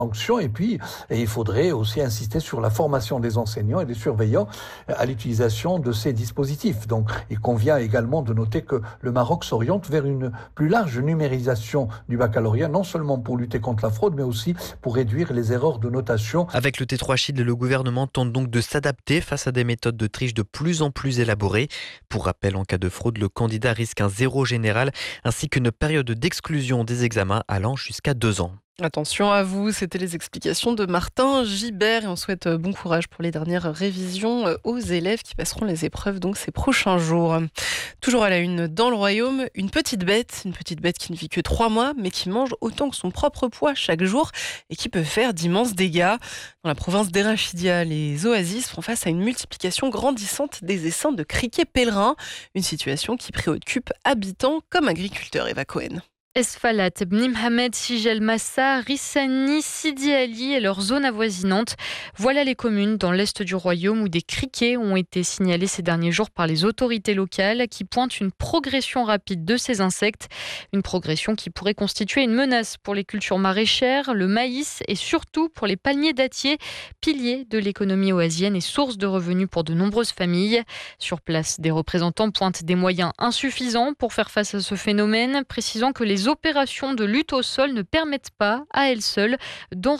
sanctions. Et il faudrait aussi insister sur la formation des enseignants et des surveillants à l'utilisation de ces dispositifs. Donc, il convient également de noter que le Maroc s'oriente vers une plus large numérisation du baccalauréat, non seulement pour lutter contre la fraude, mais aussi pour réduire les erreurs de notation. Avec le T3 Shield, le gouvernement tente donc de s'adapter face à des méthodes de triche de plus en plus élaborées. Pour rappel, en cas de fraude, le candidat risque un 0 général ainsi qu'une période d'exclusion des examens allant jusqu'à 2 ans. Attention à vous, c'était les explications de Martin Gibert et on souhaite bon courage pour les dernières révisions aux élèves qui passeront les épreuves donc ces prochains jours. Toujours à la une dans le royaume, une petite bête qui ne vit que 3 mois mais qui mange autant que son propre poids chaque jour et qui peut faire d'immenses dégâts. Dans la province d'Erachidia, les oasis font face à une multiplication grandissante des essaims de criquets pèlerins, une situation qui préoccupe habitants comme agriculteurs. Eva Cohen. Esfalat, Bni Mohamed, Sijel Massa, Rissani, Sidi Ali et leurs zones avoisinantes. Voilà les communes dans l'est du royaume où des criquets ont été signalés ces derniers jours par les autorités locales qui pointent une progression rapide de ces insectes. Une progression qui pourrait constituer une menace pour les cultures maraîchères, le maïs et surtout pour les palmiers dattiers, piliers de l'économie oasienne et source de revenus pour de nombreuses familles. Sur place, des représentants pointent des moyens insuffisants pour faire face à ce phénomène, précisant que les opérations de lutte au sol ne permettent pas, à elles seules,